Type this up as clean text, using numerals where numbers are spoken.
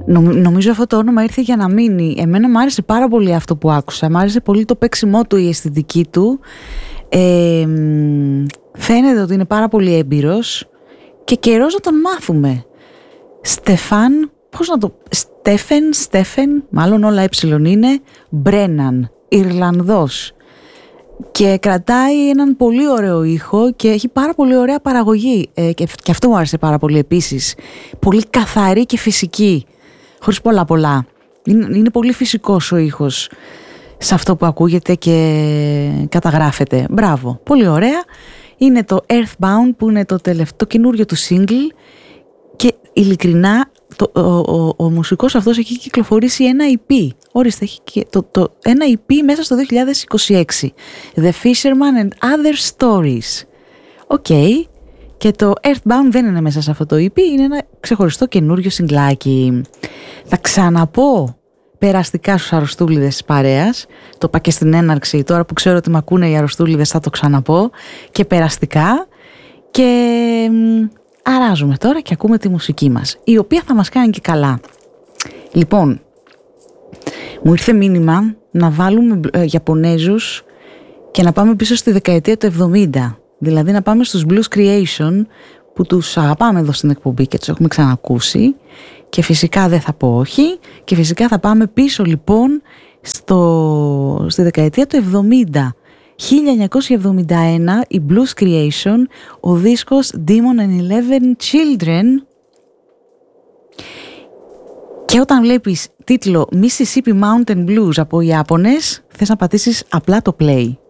Νομίζω αυτό το όνομα ήρθε για να μείνει. Εμένα μου άρεσε πάρα πολύ αυτό που άκουσα. Μ' άρεσε πολύ το παίξιμό του, η αισθητική του. Φαίνεται ότι είναι πάρα πολύ έμπειρος και καιρός να τον μάθουμε. Στέφεν, μάλλον όλα είναι, Μπρέναν, Ιρλανδός. Και κρατάει έναν πολύ ωραίο ήχο και έχει πάρα πολύ ωραία παραγωγή. Και αυτό μου άρεσε πάρα πολύ επίσης. Πολύ καθαρή και φυσική, χωρίς πολλά. Είναι πολύ φυσικός ο ήχος σε αυτό που ακούγεται και καταγράφεται. Μπράβο, πολύ ωραία. Είναι το Earthbound που είναι το καινούριο του single και ειλικρινά ο μουσικός αυτός έχει κυκλοφορήσει ένα EP. Ορίστε, έχει ένα EP μέσα στο 2026. The Fisherman and Other Stories. Οκ. Και το Earthbound δεν είναι μέσα σε αυτό το EP, είναι ένα ξεχωριστό καινούριο σιγκλάκι. Θα ξαναπώ περαστικά στους αρρωστούλιδες της παρέας. Το είπα και στην έναρξη, τώρα που ξέρω ότι μ' ακούνε οι αρρωστούλιδες θα το ξαναπώ. Και περαστικά. Και αράζουμε τώρα και ακούμε τη μουσική μας, η οποία θα μας κάνει και καλά. Λοιπόν, μου ήρθε μήνυμα να βάλουμε Ιαπωνέζους και να πάμε πίσω στη δεκαετία του 70. Δηλαδή να πάμε στους Blues Creation που τους αγαπάμε εδώ στην εκπομπή και τους έχουμε ξανακούσει. Και φυσικά δεν θα πω όχι. Και φυσικά θα πάμε πίσω λοιπόν στη δεκαετία του 70. 1971 η Blues Creation, ο δίσκος Demon and 11 Children. Και όταν βλέπεις τίτλο Mississippi Mountain Blues από Ιάπωνες, θες να πατήσεις απλά το play.